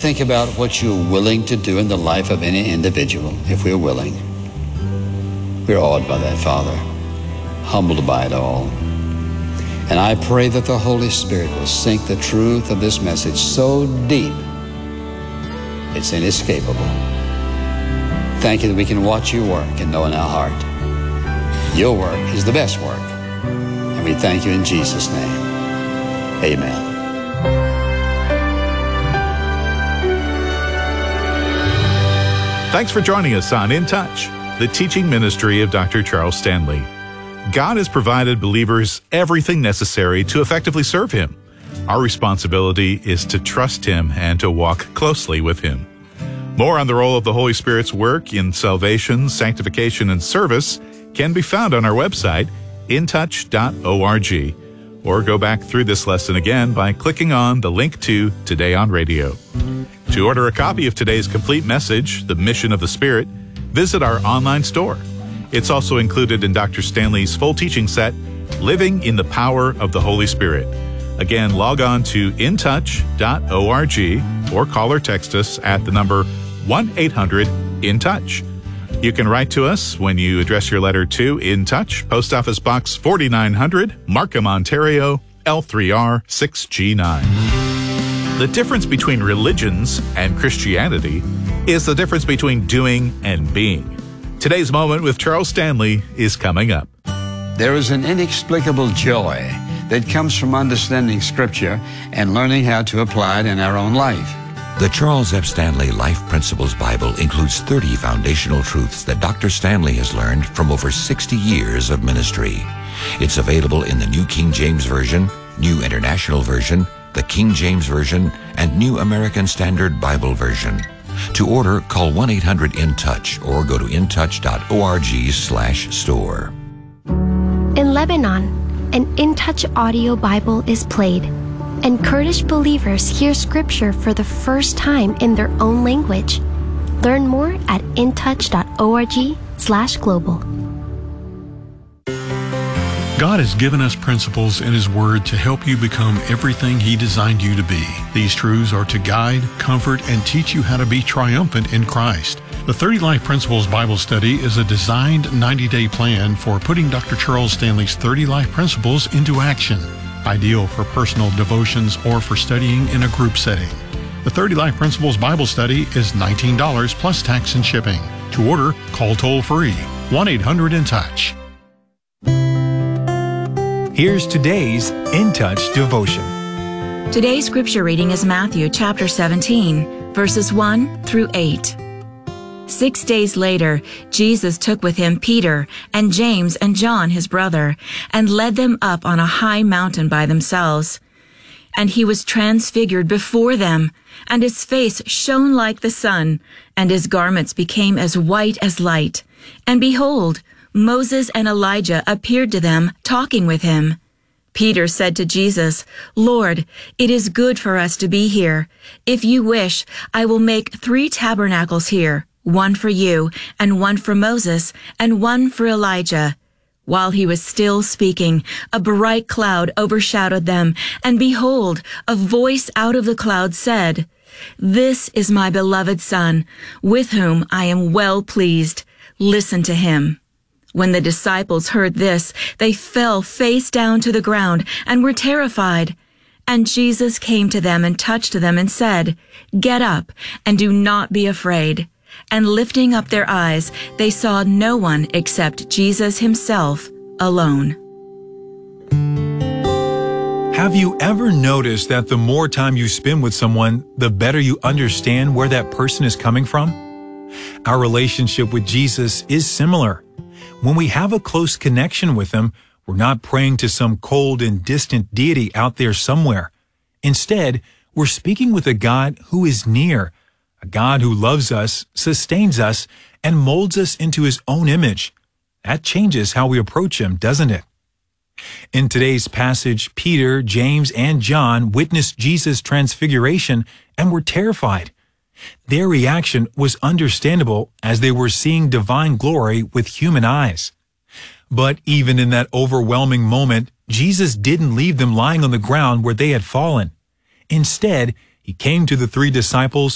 think about what you're willing to do in the life of any individual, if we're willing. We're awed by that, Father, humbled by it all. And I pray that the Holy Spirit will sink the truth of this message so deep, it's inescapable. Thank you that we can watch you work and know in our heart your work is the best work. And we thank you in Jesus' name. Amen. Thanks for joining us on In Touch, the teaching ministry of Dr. Charles Stanley. God has provided believers everything necessary to effectively serve Him. Our responsibility is to trust Him and to walk closely with Him. More on the role of the Holy Spirit's work in salvation, sanctification, and service can be found on our website, intouch.org, or go back through this lesson again by clicking on the link to Today on Radio. To order a copy of today's complete message, The Mission of the Spirit, visit our online store. It's also included in Dr. Stanley's full teaching set, Living in the Power of the Holy Spirit. Again, log on to intouch.org or call or text us at the number 1-800-IN-TOUCH. You can write to us when you address your letter to In Touch, Post Office Box 4900, Markham, Ontario, L3R 6G9. The difference between religions and Christianity is the difference between doing and being. Today's Moment with Charles Stanley is coming up. There is an inexplicable joy that comes from understanding Scripture and learning how to apply it in our own life. The Charles F. Stanley Life Principles Bible includes 30 foundational truths that Dr. Stanley has learned from over 60 years of ministry. It's available in the New King James Version, New International Version, the King James Version, and New American Standard Bible Version. To order, call 1-800-IN-TOUCH or go to intouch.org/store. In Lebanon, an In Touch audio Bible is played, and Kurdish believers hear Scripture for the first time in their own language. Learn more at intouch.org/global. God has given us principles in His Word to help you become everything He designed you to be. These truths are to guide, comfort, and teach you how to be triumphant in Christ. The 30 Life Principles Bible Study is a designed 90-day plan for putting Dr. Charles Stanley's 30 Life Principles into action. Ideal for personal devotions or for studying in a group setting. The 30 Life Principles Bible Study is $19 plus tax and shipping. To order, call toll-free 1-800-IN-TOUCH. Here's today's In Touch devotion. Today's scripture reading is Matthew chapter 17, verses 1 through 8. 6 days later, Jesus took with him Peter and James and John his brother, and led them up on a high mountain by themselves. And he was transfigured before them, and his face shone like the sun, and his garments became as white as light. And behold, Moses and Elijah appeared to them, talking with him. Peter said to Jesus, "Lord, it is good for us to be here. If you wish, I will make 3 tabernacles here, one for you, and one for Moses, and one for Elijah." While he was still speaking, a bright cloud overshadowed them, and behold, a voice out of the cloud said, "This is my beloved Son, with whom I am well pleased. Listen to him." When the disciples heard this, they fell face down to the ground and were terrified. And Jesus came to them and touched them and said, "Get up and do not be afraid." And lifting up their eyes, they saw no one except Jesus himself alone. Have you ever noticed that the more time you spend with someone, the better you understand where that person is coming from? Our relationship with Jesus is similar. When we have a close connection with Him, we're not praying to some cold and distant deity out there somewhere. Instead, we're speaking with a God who is near, a God who loves us, sustains us, and molds us into His own image. That changes how we approach Him, doesn't it? In today's passage, Peter, James, and John witnessed Jesus' transfiguration and were terrified. Their reaction was understandable as they were seeing divine glory with human eyes. But even in that overwhelming moment, Jesus didn't leave them lying on the ground where they had fallen. Instead, He came to the 3 disciples